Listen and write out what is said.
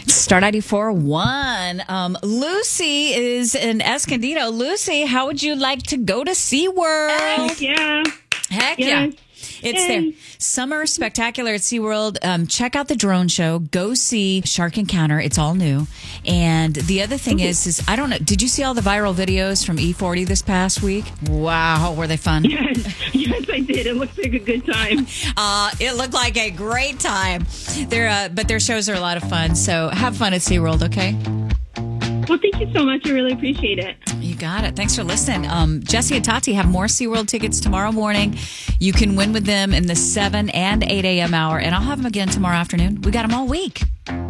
Star 94.1. Lucy is in Escondido. Lucy, how would you like to go to SeaWorld? Heck yeah. Heck yeah. It's there. Summer Spectacular at SeaWorld. Check out the drone show. Go see Shark Encounter. It's all new. And the other thing is I don't know, did you see all the viral videos from E40 this past week? Wow, were they fun? Yes, I did. It looks like a good time. It looked like a great time. But their shows are a lot of fun. So have fun at SeaWorld, okay? Well, thank you so much. I really appreciate it. You got it. Thanks for listening. Jesse and Tati have more SeaWorld tickets tomorrow morning. You can win with them in the 7 and 8 a.m. hour, and I'll have them again tomorrow afternoon. We got them all week.